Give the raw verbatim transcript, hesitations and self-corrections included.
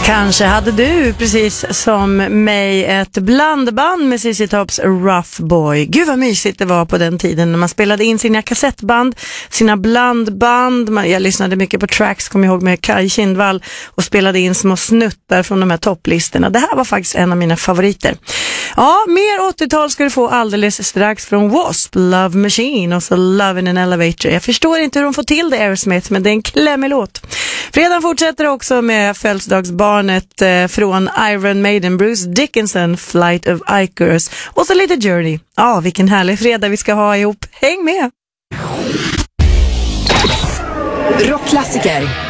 Kanske hade du, precis som mig, ett blandband med C C Tops Rough Boy. Gud vad mysigt det var på den tiden när man spelade in sina kassettband, sina blandband. Jag lyssnade mycket på tracks, kom jag ihåg, med Kaj Kindvall och spelade in små snuttar från de här topplistorna. Det här var faktiskt en av mina favoriter. Ja, mer åttiotal ska du få alldeles strax från W A S P, Love Machine och så Love in an Elevator. Jag förstår inte hur de får till det, Aerosmith, men det är en klämmig låt. Fredagen fortsätter också med födelsedagsbarnet eh, från Iron Maiden, Bruce Dickinson, Flight of Icarus och så lite Journey. Ja, vilken härlig fredag vi ska ha ihop. Häng med! Rockklassiker